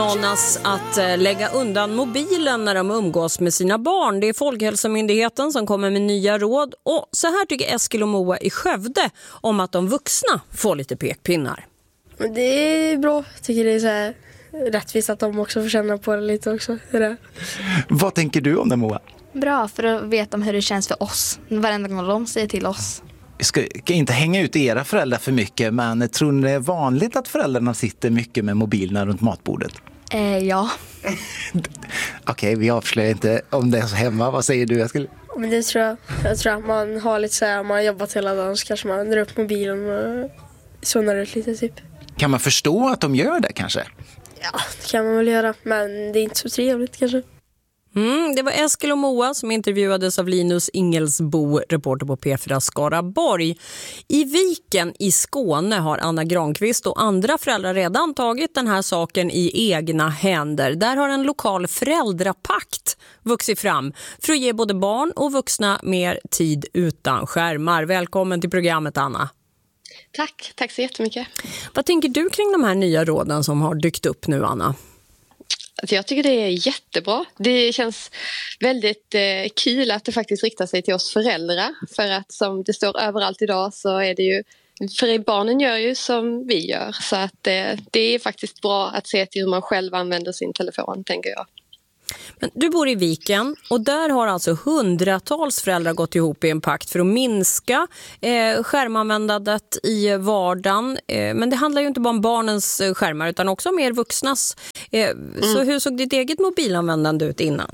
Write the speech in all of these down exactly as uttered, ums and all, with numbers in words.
Manas att lägga undan mobilen när de umgås med sina barn. Det är Folkhälsomyndigheten som kommer med nya råd. Och så här tycker Eskil och Moa i Skövde om att de vuxna får lite pekpinnar. Det är bra. Jag tycker det är så här rättvist att de också får känna på det lite också. Det. Vad tänker du om det, Moa? Bra, för att veta hur det känns för oss. Varenda gång de säger till oss. Vi ska inte hänga ut era föräldrar för mycket, men tror ni det är vanligt att föräldrarna sitter mycket med mobilerna runt matbordet? Eh, ja. Okej, okay, vi avslöjar inte om det är så hemma. Vad säger du, Eskil? Men det tror jag. Jag tror att man har lite så här, man har jobbat hela dagen så kanske man drar upp mobilen och zonar ut lite typ. Kan man förstå att de gör det kanske? Ja, det kan man väl göra, men det är inte så trevligt kanske. Mm, det var Eskil och Moa som intervjuades av Linus Ingelsbo, reporter på P fyra Skaraborg. I Viken i Skåne har Anna Granqvist och andra föräldrar redan tagit den här saken i egna händer. Där har en lokal föräldrapakt vuxit fram för att ge både barn och vuxna mer tid utan skärmar. Välkommen till programmet, Anna. Tack, tack så jättemycket. Vad tänker du kring de här nya råden som har dykt upp nu, Anna? Jag tycker det är jättebra. Det känns väldigt eh, kul att det faktiskt riktar sig till oss föräldrar. För att som det står överallt idag så är det ju, för barnen gör ju som vi gör. Så att eh, det är faktiskt bra att se till hur man själv använder sin telefon, tänker jag. Men du bor i Viken och där har alltså hundratals föräldrar gått ihop i en pakt för att minska eh, skärmanvändandet i vardagen. Eh, men det handlar ju inte bara om barnens skärmar utan också om er vuxnas. Eh, mm. Så hur såg ditt eget mobilanvändande ut innan?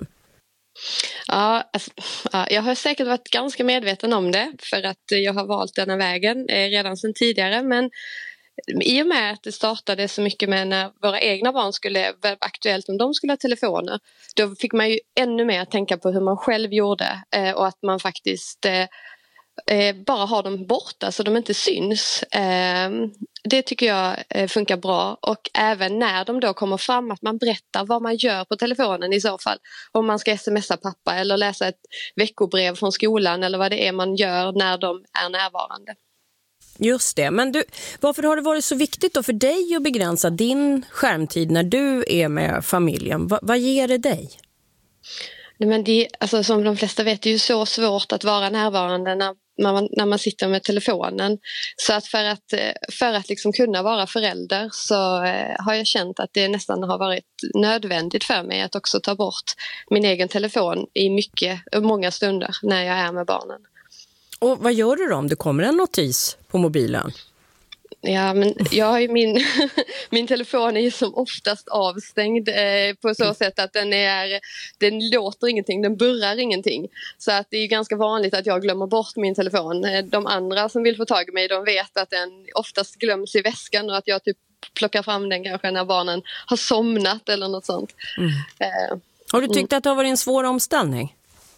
Ja, alltså, ja, jag har säkert varit ganska medveten om det för att jag har valt denna vägen eh, redan sedan tidigare, men i och med att det startade så mycket med när våra egna barn skulle vara aktuellt om de skulle ha telefoner, då fick man ju ännu mer tänka på hur man själv gjorde eh, och att man faktiskt eh, bara har dem borta så de inte syns. Eh, det tycker jag eh, funkar bra, och även när de då kommer fram att man berättar vad man gör på telefonen i så fall. Om man ska smsa pappa eller läsa ett veckobrev från skolan eller vad det är man gör när de är närvarande. Just det, men du, varför har det varit så viktigt då för dig att begränsa din skärmtid när du är med familjen? Va, vad ger det dig? Nej, men det, alltså, som de flesta vet, det är ju så svårt att vara närvarande när, när, man, när man sitter med telefonen. Så att för att, för att liksom kunna vara förälder så eh, har jag känt att det nästan har varit nödvändigt för mig att också ta bort min egen telefon i mycket, många stunder när jag är med barnen. Och vad gör du då om det kommer en notis på mobilen? Ja, men jag har ju min, min telefon är ju som oftast avstängd eh, på så sätt att den, är, den låter ingenting, den burrar ingenting. Så att det är ganska vanligt att jag glömmer bort min telefon. De andra som vill få tag i mig, de vet att den oftast glöms i väskan och att jag typ plockar fram den kanske när barnen har somnat eller något sånt. Mm. Eh, har du tyckt mm. att det har varit en svår omställning?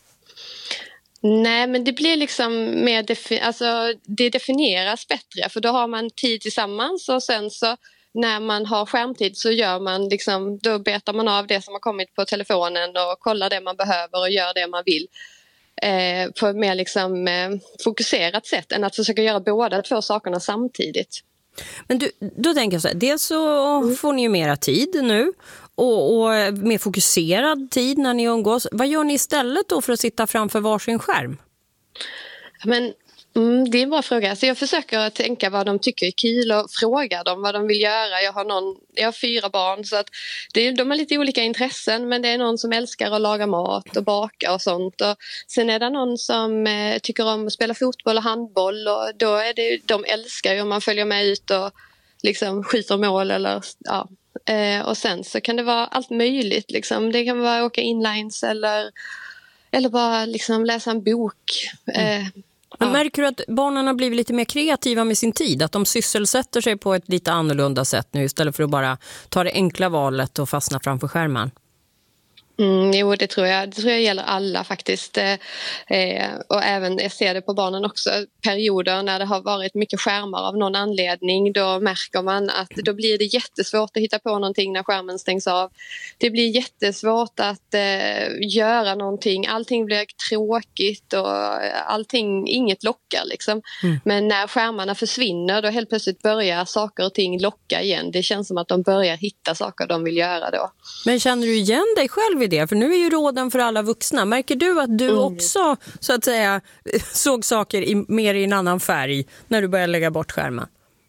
Nej, men det blir liksom mer defi- alltså, det definieras bättre, för då har man tid tillsammans och sen så när man har skärmtid så gör man liksom, då betar man av det som har kommit på telefonen och kollar det man behöver och gör det man vill eh, på ett mer liksom, eh, fokuserat sätt än att försöka göra båda två sakerna samtidigt. Men du, då tänker jag så här, dels så får ni ju mera tid nu och, och mer fokuserad tid när ni umgås. Vad gör ni istället då för att sitta framför varsin skärm? Men mm, det är en bra fråga. Så jag försöker tänka vad de tycker är kul och fråga dem vad de vill göra. Jag har, någon, jag har fyra barn så att det, de har lite olika intressen, men det är någon som älskar att laga mat och baka och sånt. Och sen är det någon som eh, tycker om att spela fotboll och handboll, och då är det, de älskar ju om man följer med ut och liksom skjuter mål eller ja. Eh, och sen så kan det vara allt möjligt liksom. Det kan vara åka inlines eller, eller bara liksom läsa en bok. Eh, Men ja. märker du att barnen har blivit lite mer kreativa med sin tid? Att de sysselsätter sig på ett lite annorlunda sätt nu istället för att bara ta det enkla valet och fastna framför skärmen? Mm, jo, det tror jag. Det tror jag gäller alla faktiskt. Eh, och även, jag ser det på barnen också, perioder när det har varit mycket skärmar av någon anledning, då märker man att då blir det jättesvårt att hitta på någonting när skärmen stängs av. Det blir jättesvårt att eh, göra någonting. Allting blir tråkigt och allting, inget lockar liksom. Mm. Men när skärmarna försvinner, då helt plötsligt börjar saker och ting locka igen. Det känns som att de börjar hitta saker de vill göra då. Men känner du igen dig själv i det? För nu är ju råden för alla vuxna. Märker du att du mm. också så att säga såg saker i, mer i en annan färg när du började lägga bort skärmen?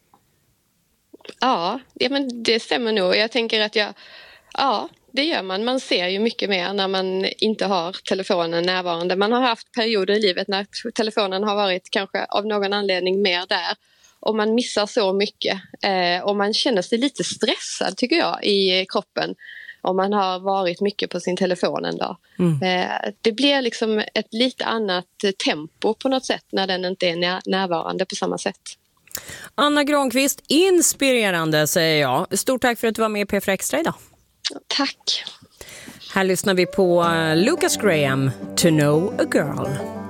Ja, ja men det stämmer nog. Jag tänker att jag, ja, det gör man. Man ser ju mycket mer när man inte har telefonen närvarande. Man har haft perioder i livet när telefonen har varit kanske av någon anledning mer där. Och man missar så mycket. Eh, och man känner sig lite stressad tycker jag i kroppen. Om man har varit mycket på sin telefon en dag. Mm. Eh, det blir liksom ett lite annat tempo på något sätt när den inte är när- närvarande på samma sätt. Anna Granqvist, inspirerande säger jag. Stort tack för att du var med i P fyra Extra idag. Tack. Här lyssnar vi på Lucas Graham, To Know a Girl.